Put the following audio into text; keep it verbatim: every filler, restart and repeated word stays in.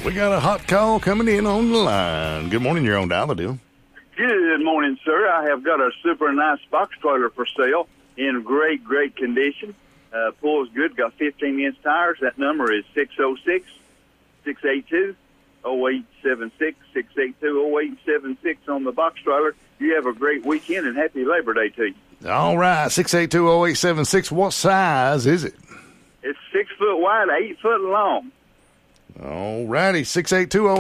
We got a hot call coming in on the line. Good morning, you're on Dial the Deal. Good morning, sir. I have got a super nice box trailer for sale in great, great condition. Uh, pulls good, got fifteen inch tires. That number is six oh six, six eight two, oh eight seven six, six eight two, oh eight seven six on the box trailer. You have a great weekend and happy Labor Day to you. All right, six eight two, oh eight seven six. What size is it? It's six foot wide, eight foot long. All righty, six eight two, oh